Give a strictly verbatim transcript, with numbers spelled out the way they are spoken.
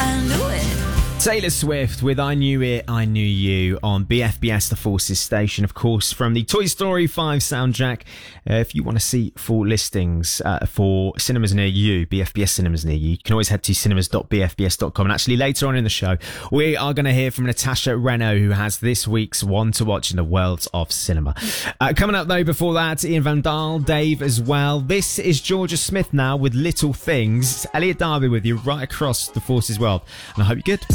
I knew it. Taylor Swift with I Knew It, I Knew You on B F B S The Forces station, of course, from the Toy Story five soundtrack. Uh, if you want to see full listings uh, for cinemas near you, B F B S cinemas near you, you can always head to cinemas dot b f b s dot com. And actually, later on in the show, we are going to hear from Natasha Reno, who has this week's One to Watch in the world of cinema. Uh, coming up, though, before that, Ian Van Dahl, Dave as well. This is Georgia Smith now with Little Things. Elliot Darby with you right across the Forces world. And I hope you're good.